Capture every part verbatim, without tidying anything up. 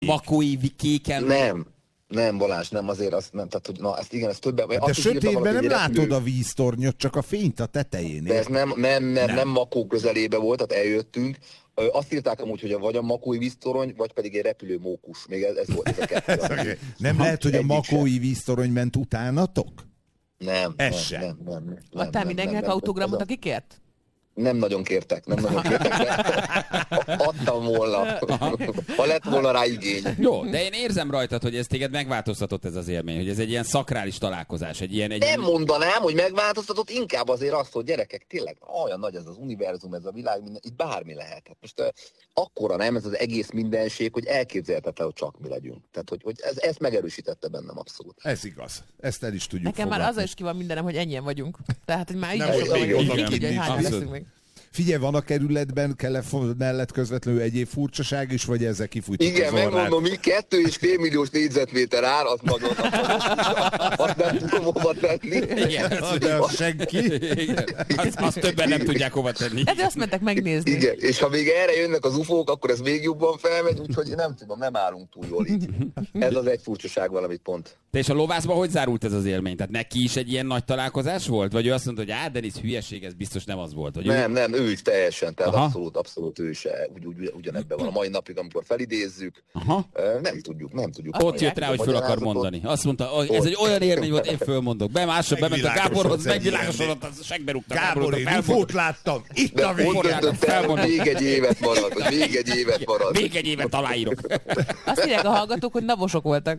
Makói kéken. Nem. Nem, Balázs, nem azért, azt nem, tehát, hogy na, ezt igen, ez többen... De hát sötétben nem látod a víztornyot, csak a fényt a tetején. De ez nem, nem, nem, nem. nem Makó közelébe volt, tehát eljöttünk. Azt írták amúgy, hogy vagy a makói víztorony, vagy pedig egy repülő mókus. Még ez, ez volt ez a kettő. Okay. Nem ha, lehet, hogy a makói víztorony ment utánatok? Nem, ez nem, sem. nem, nem, nem. Adtál mindenkinek autogramot, aki kért? Nem nagyon kértek, nem nagyon kértek, de adtam volna, ha lett volna rá igény. Jó, de én érzem rajtad, hogy ez téged megváltoztatott ez az élmény, hogy ez egy ilyen szakrális találkozás, egy ilyen... Egy nem ilyen... mondanám, hogy megváltoztatott, inkább azért azt, hogy gyerekek, tényleg olyan nagy ez az univerzum, ez a világ, minden, itt bármi lehet. Most uh, akkora nem ez az egész mindenség, hogy elképzelhetetlen, hogy csak mi legyünk. Tehát, hogy, hogy ez, ezt megerősítette bennem abszolút. Ez igaz. Ezt el is tudjuk Nekem fogadni. már azzal is ki van mindenem, hogy ennyien vagyunk. Tehát, hogy már így nem, is sokan vagyunk, igen, így, hogy hányan leszünk még. Figyelj, van a kerületben Kelef mellett közvetlenül egyéb furcsaság is, vagy ezzel kifújtjuk igen, az orrát? megmondom, mi kettő és fél milliós négyzetméter ár, azt magad, azt nem tudom hova tenni. Igen, az, de az senki. Azt az többen nem tudják hova tenni. Hát azt mentek megnézni. Igen, és ha még erre jönnek az ufók, akkor ez még jobban felmegy, úgyhogy nem tudom, nem állunk túl jól így. Ez az egy furcsaság valamit pont. De és a lovászban hogy zárult ez az élmény? Tehát neki is egy ilyen nagy találkozás volt? Vagy ő azt mondta, hogy á, Denis, hülyeség, ez biztos nem az volt? Vagy nem, ő... nem, ő is teljesen, tehát Aha. abszolút, abszolút ő is ugy, ugy, ugyanebben van a mai napig, amikor felidézzük. Aha. Nem tudjuk, nem tudjuk. Ott jött rá, hogy föl akar mondani. Azt mondta, ez egy olyan élmény volt, én fölmondok. Bemásra, bement a Gáborhoz, megvilágosodott, az segbe rúgta. Gábor, én ufót láttam, itt a végén. Még egy évet marad, hogy még egy évet marad. Még egy évet aláírok. Azt írják a hallgatók, hogy navosok voltak.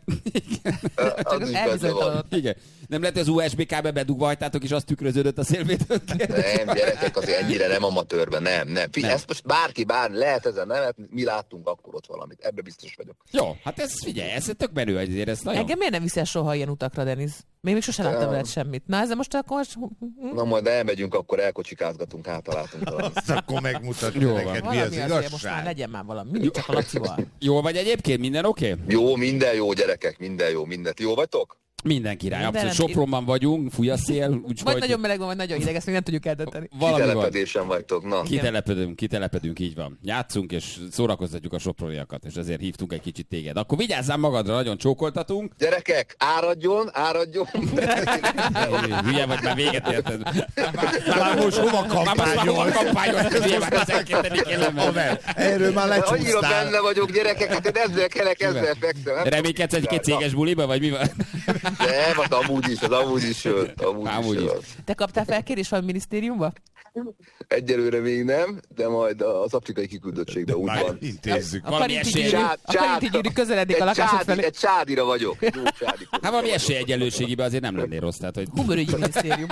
Igen. Nem lehet, hogy az u es bé kábe bedugva hagytátok, és azt tükröződött a szélvédőnkkel? Nem, gyerekek, azért ennyire nem amatőrben, nem, nem. Figyelj, ezt most bárki, bár lehet ezen nevet, mi láttunk akkor ott valamit, ebbe biztos vagyok. Jó, hát ez figyelj, ez tök menő, ezért ez nagyon... Engem miért nem viszel soha ilyen utakra, Denis? Még még sosem láttam veled semmit. Na, ezzel most akkor... Na majd elmegyünk, akkor elkocsikázgatunk, hátaláltunk valamit. Azt akkor megmutatja neked, mi az igazság. Most már legyen már valami, mindig csak a Lacival. Jó vagy egyébként? Minden oké? Okay? Jó, minden jó, gyerekek, minden jó, mindent. Jó vagytok? Minden király, minden abszolút. Sopronban vagyunk, fúj a szél, úgyhogy... Vagy nagyon meleg van, vagy nagyon hideg, ezt még nem tudjuk eldönteni. Kitelepedésen vagytok, na. Kitelepedünk, kitelepedünk, így van. Játszunk, és szórakoztatjuk a soproniakat, és ezért hívtunk egy kicsit téged. Akkor vigyázzál magadra, nagyon csókoltatunk. Gyerekek, áradjon, áradjon. Hülye vagy, már véget érted. Már most hova kampányol? Hülye már tizenkét kéne. Erről már lecsúsztál. Annyira benne vagyok, gyerekek, hát én ezzel kelek, ezzel fekszem. Reménykedsz egy-két céges buliba, vagy mi van? Nem, az amúgy is, az amúgy is jön. Amúgy, amúgy is. is. Te kaptál felkérés van a minisztériumba? Egyelőre még nem, de majd az afrikai kiküldöttségben úgy van. Intézzük. A Karinti Gyűrű közeledik a lakásod felé. Egy csádira vagyok. Hát valami esélyegyenlőségében azért nem lennél rossz. Tehát, hogy... Humorügyi minisztérium.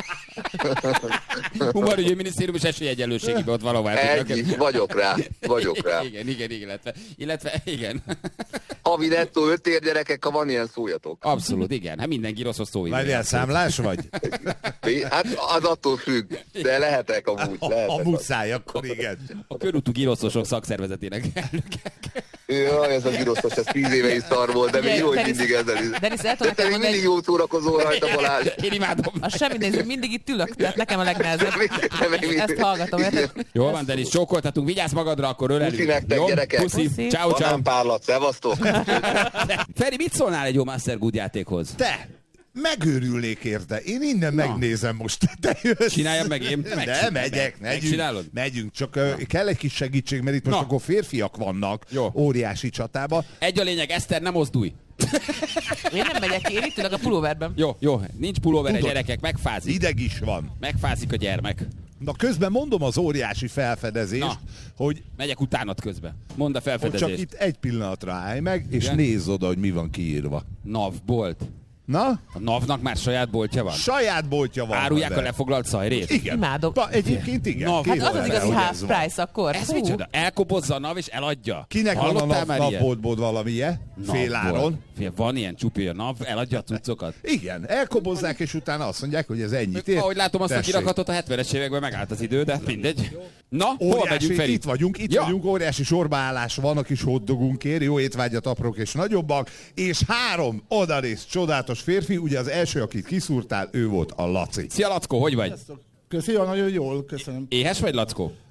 Humorügyi minisztérium és esélyegyenlőségében ott valahol. Ennyi, vagyok rá, vagyok rá. Igen, igen, igen, illetve, illetve igen. Havi nettó öt ér, gyerekek, ha van ilyen, szóljatok. Abszolút, igen. Hát mindenki rossz, hogy szóljon. Várjál, számlás vagy? Hát az attól függ, de lehetek amúgy. Lehetek a muszáj, akkor igen. A körútú giroszosok szakszervezetének elnöke. Jaj, ez a giroszos, ez tíz éve is szar volt, de még jó, hogy mindig ezzel is. Denis, el de te még mindig jó szórakozol rajta, Balázs. Én imádom. Az semmi néző, mindig itt ülök, tehát nekem a legnehezebb. Ezt hallgatom, érted? Jól van, Denis, csókoltatunk, vigyázz magadra, akkor ölelünk. Puszi nektek, gyerekek. Puszi, ciao, ciao. Banánpárlat, szevasztok. Feri, mit szólnál egy jó Master Good játékhoz? Te! Megőrülnék érte. Én innen Na. megnézem most. Te jössz. Csináljam meg én. De megyek, megyünk, megyünk. Csak uh, kell egy kis segítség, mert itt most Na. akkor férfiak vannak Jó. óriási csatába. Egy a lényeg, Eszter, nem mozdulj. Én nem megyek, én itt ülök a pulóverben. Jó, jó, nincs pulóver, gyerekek, megfázik. Ideg is van. Megfázik a gyermek. Na közben mondom az óriási felfedezést, Na, hogy... megyek utánat közben. Mondd a felfedezést. Csak itt egy pillanatra állj meg, és Igen? nézz oda, hogy mi van kiírva. NAV bolt. Na? A NAV-nak már saját boltja van? Saját boltja van. Árulják a lefoglalt szajrét? Igen. Imádom. Pa, egyébként igen. NAV. Hát az az igazi half price akkor. Ez micsoda? Elkobozza a NAV és eladja. Kinek Hallottál van a NAV boltból valamilyen? Féláron. Van ilyen csupi, a NAV eladja a cuccokat? Igen, elkobozzák és utána azt mondják, hogy ez ennyit ér. Ahogy látom azt Tessék. a kirakatot, a hetvenes években megállt az idő, de mindegy. Na, óriási, hol megyünk, Feri? Itt vagyunk, itt ja. vagyunk, óriási sorbaállás van a kis hotdogunkért, jó étvágyat aprók és nagyobbak, és három odarész csodálatos férfi, ugye az első, akit kiszúrtál, ő volt a Laci. Szia, Lackó, hogy vagy? Köszönöm, nagyon jól, köszönöm. Éhes vagy, Lackó?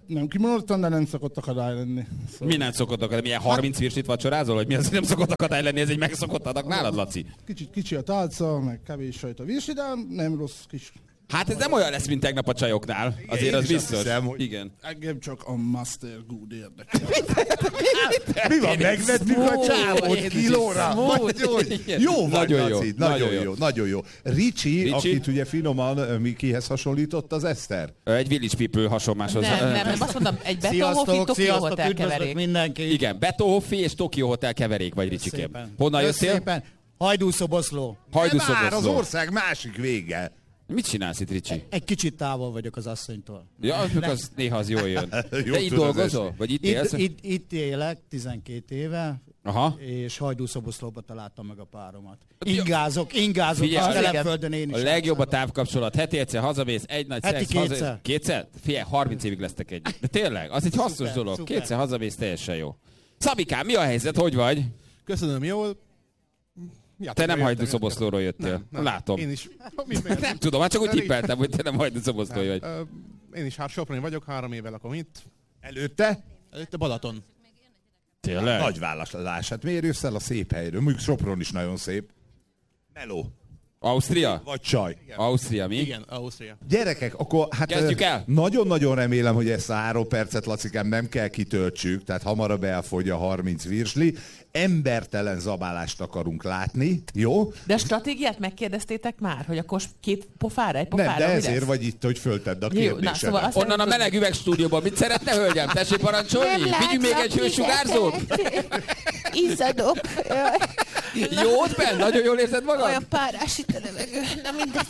Nem kimondottan, de nem szokott akadály lenni. Szóval... Mi nem szokott akadály? Milyen harminc virsit vacsorázol, hogy mi az, hogy nem szokott akadály lenni? Ez egy megszokott adag nálad, Laci? Kicsit kicsi a tálca, meg kevés sajt a virsi, de nem rossz kis. Hát ez nem olyan lesz, mint tegnap a csajoknál. Azért az biztos. Hiszem, hogy... Igen. Engem csak a Master Good érdekel. Mi van, megvettük a csávot kilóra? Jó van, nagyon Laci, jó. nagyon jó, nagyon jó. Ricsi, Ricsi? akit ugye finoman mi kihez hasonlított az Eszter? Egy Village People hasonmáshoz. Nem, nem, nem, azt mondom, egy Betonhoffi Tokyo Hotel keverék. Mindenki. Igen, Betonhoffi és Tokyo Hotel keverék vagy, Ricsikém. Szépen. Honnan jöttél? Szépen. Hajdúszoboszló. Már az Hajdúszoboszló. ország másik vége. Mit csinálsz itt, Ricsi? Egy kicsit távol vagyok az asszonytól. Ja, az néha az jól jön. Jó, De itt tudod, dolgozol? ez- Vagy itt élsz? Itt, itt, itt élek tizenkét éve, Aha. és Hajdúszoboszlóba találtam meg a páromat. Ingázok, ingázok, Figyelj, a a telepföldön én is. A legjobb a távkapcsolat. Heti egyszer hazamész, egy nagy Heti szex. kétszer. Haza... Kétszer? Figyelj, harminc évig lesztek együtt. De tényleg, az egy hasznos Szuper, dolog. szuper. Kétszer hazamész, teljesen jó. Szabikám, mi a helyzet? Hogy vagy? Köszönöm, jól. Te nem Hajdúszoboszlóról jöttél. Látom. Én is. Nem tudom, hát csak úgy tippeltem, hogy te nem Hajdúszoboszló vagy. Ö, Én is hát Soproni vagyok, három éve lakom itt. Előtte? Előtte Balaton. Tényleg? Nagy választás. Hát miért jössz el a szép helyről? Mondjuk Sopron is nagyon szép. Meló. Ausztria? Vagy csaj. Ausztria, mi? Igen, Ausztria. Gyerekek, akkor hát Kezdjük ö, el? nagyon-nagyon remélem, hogy ezt a három percet, Lacikám, nem kell kitöltsük, tehát hamarabb elfogy a harminc virsli. Embertelen zabálást akarunk látni, jó? De a stratégiát megkérdeztétek már, hogy akkor két pofára, egy pofára, Nem, de mi ezért lesz? vagy itt, hogy föltedd a Jó, na, kérdésedet. szóval azt Onnan a nem meleg üvegstúdióban mit szeretne, hölgyem? Tessék parancsolni? Vigyünk még egy hősugárzót? Izzadok. Jó, ott benn? Nagyon jól érzed magad? Olyan párás itt a levegő. Na mindegy.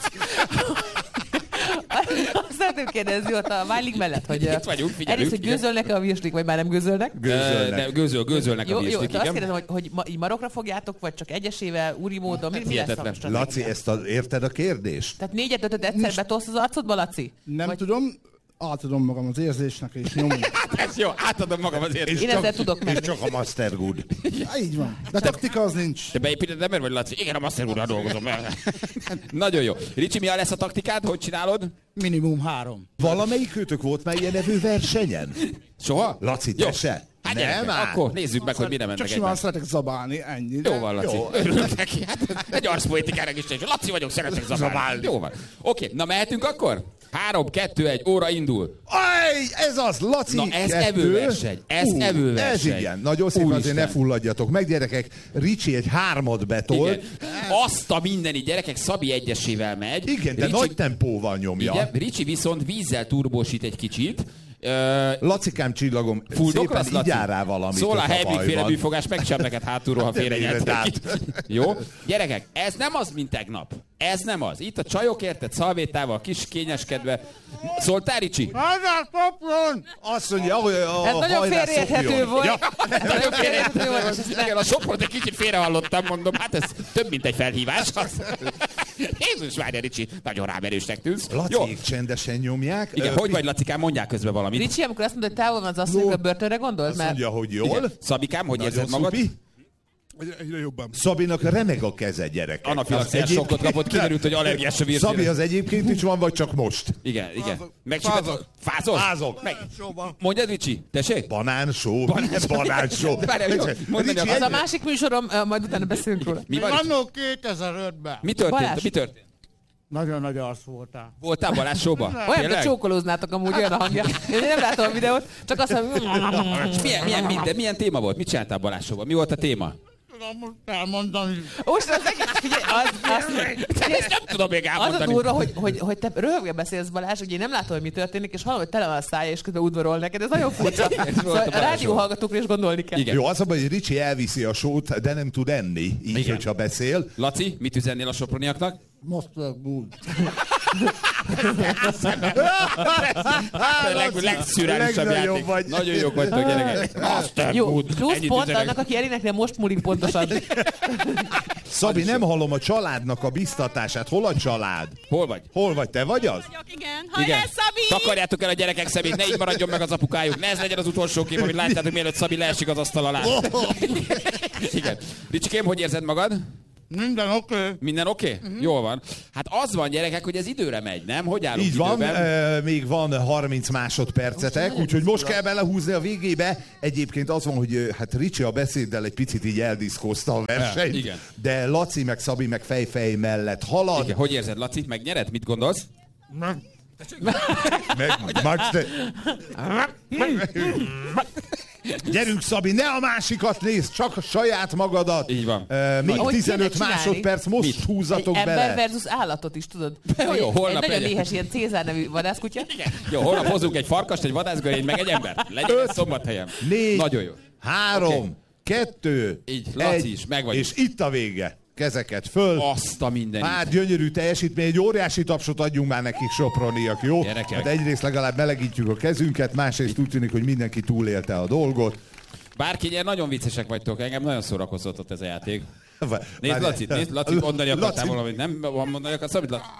Azt szeretném kérdezni ott a Válig mellett, hogy Itt vagyunk, figyelünk, egyrészt, hogy igen. gőzölnek-e a virslik, vagy már nem gőzölnek? Gőzölnek. De gőzöl, gőzölnek Jó, a jó, virslik, de azt igen. kérdezem, hogy, hogy ma, így marokra fogjátok, vagy csak egyesével, úri módon, mi, mi lesz a hihetetlen. stratégia? Laci, ezt a, érted a kérdést? Tehát négyet, ötöt egyszer betolsz az arcodba, Laci? Nem Vagy- tudom, átadom magam az érzésnek, és nyomom. Hát ez jó, átadom magam azért. És Én ezzel tudok és menni. csak a Master Good. Ja, így van. De taktika az nincs. Te beépíted ember vagy, Laci? Igen, a Master úrral dolgozom. Nagyon jó. Ricsi, mi a lesz a taktikád? Hogy csinálod? Minimum három. Valamelyik őtök volt már ilyen nevű versenyen? Soha? Laci, Jó. te se? Hát Nem gyerekek, áll. akkor nézzük meg, hogy mire Csak mennek simán egymás. szeretek zabálni, ennyi. Jó van, Laci. Jó. Örülök neki. Hát egy arszpoetikának is nincs. Laci vagyok, szeretek zabálni. Jó van. Oké, na mehetünk akkor? Három, kettő, egy, óra indul. Aj, ez az, Laci! Na, ez kettő. evőverseny, ez Ú, evőverseny. Ez igen, nagyon szépen Úristen. azért ne fulladjatok meg, gyerekek. Ricsi egy hármat betolt. Igen. Azt a mindeni gyerekek Szabi egyesével megy. Igen, de Ricsi, nagy tempóval nyomja. igen, Ricsi viszont vízzel turbósít egy kicsit. Ö, Lacikám, csillagom, Fuldok szépen lesz, Laci? igyál rá valamit Szól a a Heibig féle tapajban. bűfogás, megcsap neked hátulról, ha De félre miért nyeltek át? itt. Jó? Gyerekek, ez nem az, mint tegnap. Ez nem az. Itt a csajok, érted, szalvétával, kis kényeskedve. Szóltál, Ricsi? Azt mondja, hogy a Ez nagyon hajrá félreérthető szopjon. volt. Ja, Nagyon félreérthető volt. és ezt nem- Igen, a Sopront egy kicsit félrehallottam, mondom, hát ez több, mint egy felhívás. Az. Jézus várja, Ricsi, nagyon rámerősnek tűnsz. Jó, Laciék csendesen nyomják. igen, Ö, hogy vagy, Lacikám, mondják közben valamit. Ricsi, amikor azt mondod, hogy távol van az asszony, Jó. a börtönre gondolt? Azt Mert mondja, hogy jól. Igen. Szabikám, hogy Nagyon érzed magad? szupi. Egyre, egyre jobban. Szabinak remeg a keze, gyerekek. Anafilaxiás Az sokkot kapott, kiderült, hogy allergiás a vírsére. Szabi az egyébként is van, vagy csak most? Igen, igen. Megcsikat... Fázol? Fázok. Meg. Mondjad, Ricsi, tessék? Banánsó. Banánsó. Banánsó. Várjál, jó, mondani Ricsi, akarod. az a másik műsorom, ö, majd utána beszélünk róla. Mi van? Annó kétezer-ötben. Mi történt? Balázs. Mi történt? Nagyon nagy arc voltál. Voltál Balázs showba? Olyan, mint csókolóznátok amúgy, olyan a hangja. Én nem látom a videót, csak azt mondom, Milyen, milyen, minden, milyen téma volt? Mit csináltál Balázs showba? Mi volt a téma? Tudom most elmondani. most az egész, figyelj, az, az, Ezt nem tudom még az a elmondani. durva, hogy, hogy, hogy te röhögve beszélsz, Balázs, hogy én nem látom, hogy mi történik, és hallom, hogy tele van a szája, és közben udvarol neked. Ez nagyon furcsa. Szóval a a Balázs rádió show. hallgatókra is gondolni kell. Igen. Jó, az a baj, hogy Ricsi elviszi a sót, de nem tud enni, így, Igen. hogyha beszél. Laci, mit üzennél a soproniaknak? Master Good. A leg, legszürreálisabb legnagyobb játék. vagy. Nagyon jók vagytok, gyerekek. Master Jó, Good. plusz Ennyit pont üzenek. annak, aki eléneknél most múlik pontosan. Szabi, nem hallom a családnak a biztatását. Hol a család? Hol vagy? Hol vagy? Te vagy az? Igen. Hajrá, Szabi! Takarjátok el a gyerekek szemét, ne így maradjon meg az apukájuk. Ne ez legyen az utolsó kép, amit láttátok, mielőtt Szabi leesik az asztal alá. Igen. Ricsikém, hogy érzed magad? Minden oké. Okay. Minden oké? Okay? Uh-huh. Jól van. Hát az van, gyerekek, hogy ez időre megy, nem? Hogy állunk Így időben? van, e, még van harminc másodpercetek, úgyhogy most kell belehúzni a végébe. Egyébként az van, hogy hát Ricsi a beszéddel egy picit így eldiszkozta a versenyt, ja, igen. de Laci meg Szabi meg fejfej mellett halad. Igen. Hogy érzed, Laci? Megnyered? Mit gondolsz? Nem. Meg, Max, te... Gyerünk, Szabi, ne a másikat nézd, csak a saját magadat. Így van. Uh, még Ahogy tizenöt kéne másodperc, most Mit? húzatok Egy bele. ember versus állatot is, tudod? Jó, jó, Egy- holnap Egy nagyon legyen. éhes ilyen Cézár nevű vadászkutya. Jó, holnap hozunk egy farkast, egy vadászgörényt, meg egy ember. Legyen ez Szombathelyen. Négy, Nagyon jó. három, Oké. kettő, Így, Laci egy, is, meg vagyunk. és itt a vége. Kezeket föl. Azt a mindenit. Hát gyönyörű teljesítmény, egy óriási tapsot adjunk már nekik, soproniak, jó? Gyerekek. Hát egyrészt legalább melegítjük a kezünket, másrészt úgy tűnik, hogy mindenki túlélte a dolgot. Bárki nyer, nagyon viccesek vagytok, engem nagyon szórakoztatott ez a játék. Nézd, Már- Lacit, nézd, Laci, mondani akartál Laci- valamit, nem? Mondani akartál valamit, Laci?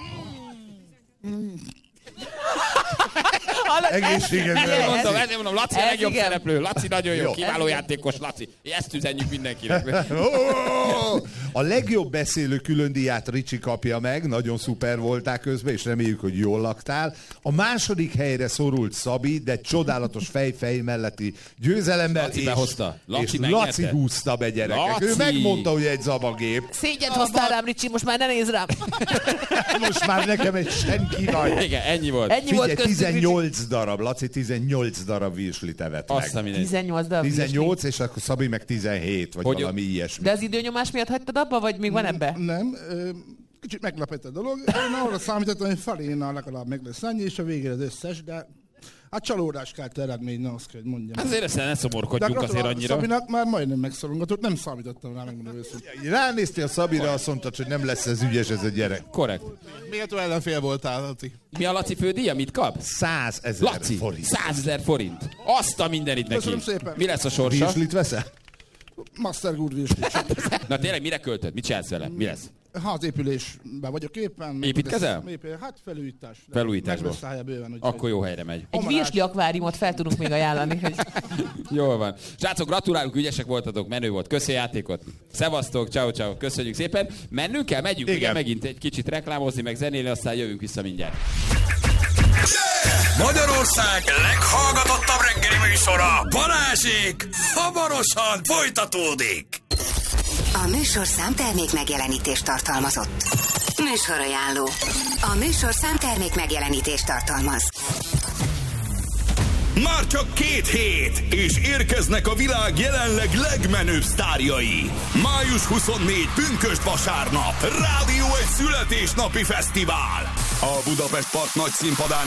Egészséges. Ezért mondom, ezért mondom, Laci a Ez legjobb igen. szereplő, Laci nagyon jó, Jó. kiváló játékos, Laci. Ezt üzenjük mindenkinek. Ó, a legjobb beszélő különdíját Ricsi kapja meg, nagyon szuper voltál közben, és reméljük, hogy jól laktál. A második helyre szorult Szabi, de csodálatos fejfej melletti győzelemmel. Laci és, behozta. Laci és megnyerte. Laci húzta be, gyerekek. Laci. Ő megmondta, hogy egy zabagép. Szégyent hoztál rám, Ricsi, most már ne nézz rám. Most már nekem egy senki vagy. Igen, ennyi volt. Ennyi volt Figyelj, köztük, Ricsi. tizennyolc darab, Laci tizennyolc darab virslit evett Azt a meg. mindenit. tizennyolc darab. tizennyolc, és akkor Szabi meg tizenhét, vagy Hogy- valami ilyesmi. De az időnyomás miatt hagytad abba, vagy még van ebbe? Nem. ö, Kicsit meglepett a dolog. Én arra számítottam, hogy felénnel legalább meg lesz ennyi, és a végére az összes, de hát csalódás kelt eredmény, na azt kell, hogy mondjam. Azért ezt ne szomorkodjunk azért gratulálok annyira. Szabinak már majdnem megszorongatott, nem számítottam rá, megmondom őszintén. Ránéztél Szabira, azt mondtad, hogy nem lesz ez ügyes ez a gyerek. Korrekt. Méltó ellenfél voltál, Laci. Mi a Laci fődíja? Mit kap? százezer Laci, forint. százezer forint. Azt a mindenit neki. Köszönöm szépen. Mi lesz a sorsa? Virslit veszel? Master Good Virsli. Na tényleg mire költöd? Mit csinálsz vele? Mi lesz? Házépülésben vagyok éppen. meg Építkezel? lesz- épül- Hát felújítás. de Felújításból. Meg lesz helye bőven. úgyhogy- Akkor jó helyre megy. Egy virsli akváriumot fel tudunk még ajánlani. Hogy... Jól van. Srácok, gratulálunk, ügyesek voltatok, menő volt. Köszi a játékot. Szevasztok, ciao ciao, köszönjük szépen. Mennünk kell? Megyünk, igen. igen, megint egy kicsit reklámozni, meg zenélni, aztán jövünk vissza mindjárt. Magyarország leghallgatottabb reggeli műsora, Balázsék, hamarosan folytatódik. A műsorszám termék megjelenítést tartalmazott. Műsorajánló. A műsorszám termék megjelenítést tartalmaz. Már csak két hét, és érkeznek a világ jelenleg legmenőbb sztárjai. május huszonnégyedike pünkösd vasárnap. Rádió egy születésnapi fesztivál. A Budapest Park nagy színpadán